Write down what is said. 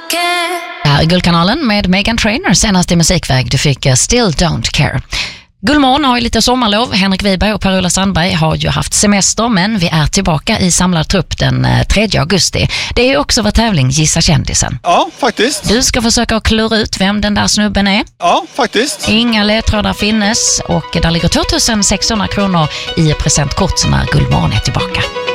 Det här är Guldkanalen med Meghan Trainor, senast i musikväg. Du fick Still Don't Care. Guldmorgon har ju lite sommarlov. Henrik Wiberg och Per-Ola Sandberg har ju haft semester, men vi är tillbaka i samlad trupp den 3 augusti. Det är ju också vår tävling Gissa kändisen. Ja, faktiskt. Du ska försöka att klura ut vem den där snubben är. Ja, faktiskt. Inga ledtrådar finnes och där ligger 2600 kronor i presentkort när Guldmorgon är tillbaka.